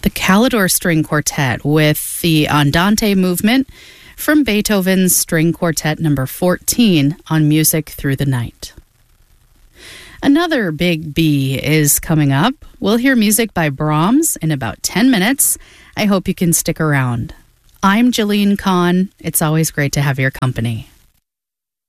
the Calidore String Quartet with the Andante movement from Beethoven's String Quartet number 14 on Music Through the Night. Another big B is coming up. We'll hear music by Brahms in about 10 minutes. I hope you can stick around. I'm Jillian Kahn. It's always great to have your company.